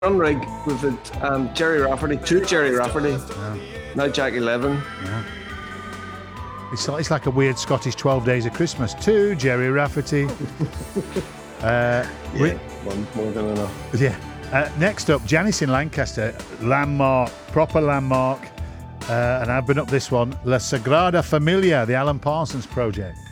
rig with it, Jerry Rafferty, two Jerry Rafferty, now Jackie Levin. Yeah. It's like a weird Scottish 12 Days of Christmas. To Jerry Rafferty. One more than enough. Yeah. Next up, Janice in Lancaster, landmark, proper landmark. And I've been up this one, La Sagrada Familia, the Alan Parsons project.